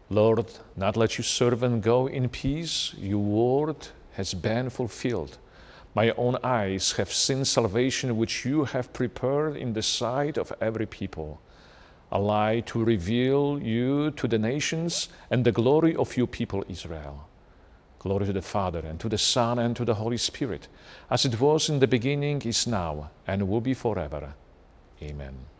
Lord, not let your servant go in peace. Your word has been fulfilled. My own eyes have seen salvation which you have prepared in the sight of every people, a light to reveal you to the nations and the glory of your people Israel. Glory to the Father, and to the Son, and to the Holy Spirit, as it was in the beginning, is now, and will be forever. Amen.